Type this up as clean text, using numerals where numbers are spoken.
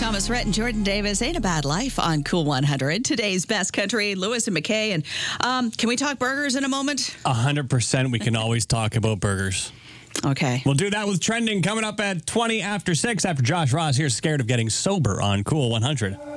Thomas Rhett and Jordan Davis, Ain't a Bad Life on Cool 100. Today's best country, Lewis and McKay. And can we talk burgers in a moment? 100%. We can always talk about burgers. Okay. We'll do that with trending coming up at 20 after 6 after Josh Ross here, scared of getting sober on Cool 100.